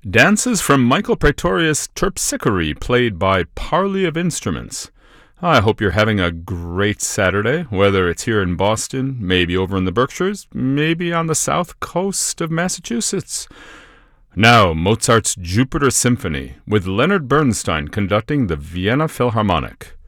Dances from Michael Praetorius' Terpsichore, played by Parley of Instruments. I hope you're having a great Saturday, whether it's here in Boston, maybe over in the Berkshires, maybe on the south coast of Massachusetts. Now, Mozart's Jupiter Symphony, with Leonard Bernstein conducting the Vienna Philharmonic.